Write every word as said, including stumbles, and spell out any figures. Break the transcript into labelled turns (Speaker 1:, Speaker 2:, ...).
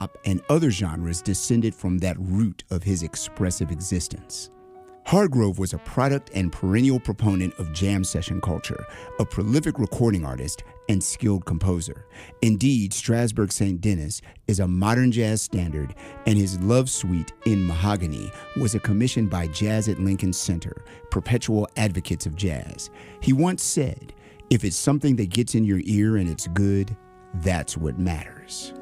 Speaker 1: pop, and other genres descended from that root of his expressive existence. Hargrove was a product and perennial proponent of jam session culture, a prolific recording artist and skilled composer. Indeed, Strasberg Saint Denis is a modern jazz standard, and his Love Suite in Mahogany was a commission by Jazz at Lincoln Center, perpetual advocates of jazz. He once said, "If it's something that gets in your ear and it's good, that's what matters."